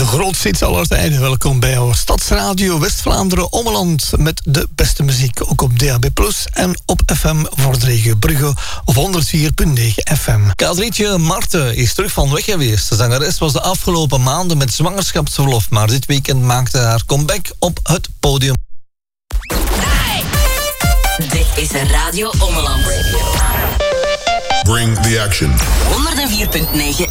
grootste hits aller tijden. Welkom bij jouw Stadsradio West-Vlaanderen Ommeland met de beste muziek. Ook op DAB+ en op FM Vordregen Brugge of 104.9 FM. Kadrietje Marten is terug van weg geweest. De zangeres was de afgelopen maanden met zwangerschapsverlof, maar dit weekend maakte haar comeback op het podium. Hey! Dit is Radio Ommeland. Bring the action. 104.9